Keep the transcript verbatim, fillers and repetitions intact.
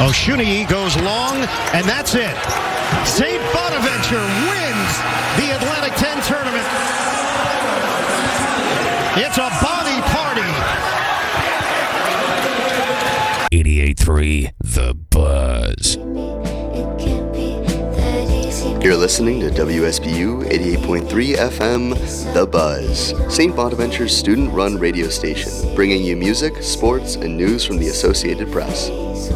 Oshunyi goes long, and that's it. Saint Bonaventure wins the Atlantic ten tournament. It's a Bonnie party. eighty-eight point three The Buzz. You're listening to W S B U eighty-eight point three F M, The Buzz, Saint Bonaventure's student-run radio station, bringing you music, sports, and news from the Associated Press.